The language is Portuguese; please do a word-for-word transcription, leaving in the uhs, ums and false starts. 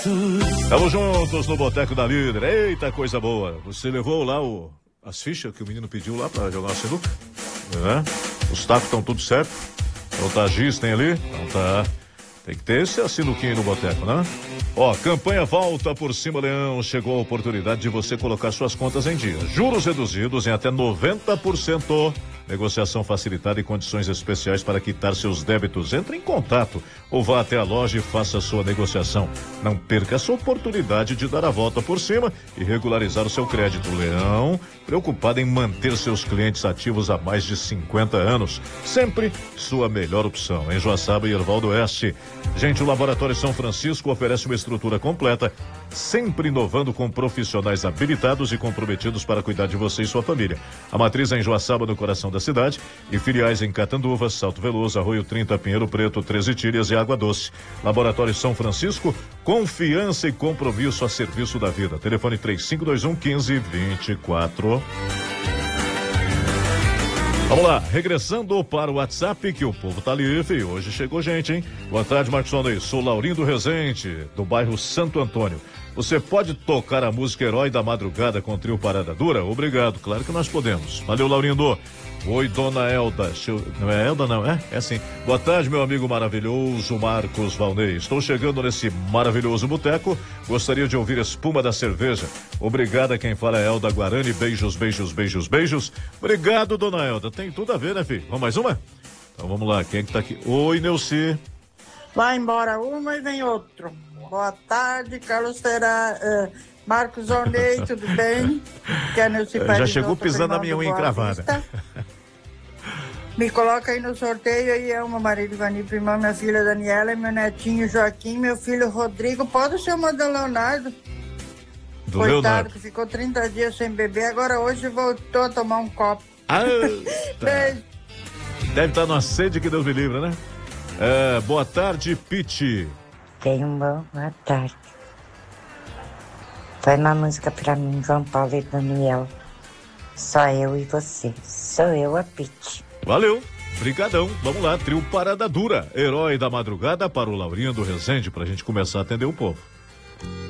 Estamos juntos no Boteco da Líder. Eita, coisa boa. Você levou lá o, as fichas que o menino pediu lá pra jogar uma sinuca? É. Os tacos estão tudo certo? O Tagis tem ali? Então tá. Tem que ter esse sinuquinho no boteco, né? Ó, campanha Volta por Cima Leão. Chegou a oportunidade de você colocar suas contas em dia. Juros reduzidos em até noventa por cento. Negociação facilitada e condições especiais para quitar seus débitos. Entre em contato ou vá até a loja e faça a sua negociação. Não perca essa oportunidade de dar a volta por cima e regularizar o seu crédito. Leão, preocupado em manter seus clientes ativos há mais de cinquenta anos. Sempre sua melhor opção. Em Joaçaba e Erval do Oeste. Gente, o Laboratório São Francisco oferece uma estrutura completa, sempre inovando com profissionais habilitados e comprometidos para cuidar de você e sua família. A matriz é em Joaçaba, no coração da cidade, e filiais em Catanduva, Salto Veloso, Arroio trinta, Pinheiro Preto, Treze Tílias e Água Doce. Laboratório São Francisco, confiança e compromisso a serviço da vida. Telefone três cinco dois um, um cinco dois quatro. Vamos lá, regressando para o WhatsApp, que o povo tá livre. Hoje chegou gente, hein? Boa tarde, Marcos Sonei. Sou Laurindo Rezende, do bairro Santo Antônio. Você pode tocar a música Herói da Madrugada com o trio Parada Dura? Obrigado, claro que nós podemos. Valeu, Laurindo. Oi, dona Elda. Não é Elda, não, é? É sim. Boa tarde, meu amigo maravilhoso Marcos Valnei. Estou chegando nesse maravilhoso boteco. Gostaria de ouvir Espuma da Cerveja. Obrigada, quem fala é Elda Guarani. Beijos, beijos, beijos, beijos. Obrigado, dona Elda. Tem tudo a ver, né, filho? Vamos mais uma? Então vamos lá, quem é que tá aqui? Oi, Neuci. Vai embora uma e vem outro. Boa tarde, Carlos Ferraz. Uh, Marcos Ornei, tudo bem? Que é Neuci Já chegou pisando na minha unha encravada. Me coloca aí no sorteio aí, é o meu marido Vani Primão, minha filha Daniela, meu netinho Joaquim, meu filho Rodrigo. Pode ser uma do Leonardo. Do Coitado, Leonardo. que ficou trinta dias sem beber, agora hoje voltou a tomar um copo. Ah, tá. Beijo. Deve estar numa sede que Deus me livre, né? É, boa tarde, Piti. Tenha uma boa tarde. Vai uma música pra mim, João Paulo e Daniel. Só eu e você. Sou eu, a Piti. Valeu, brigadão. Vamos lá, trio Parada Dura. Herói da Madrugada para o Laurindo Rezende, pra gente começar a atender o povo.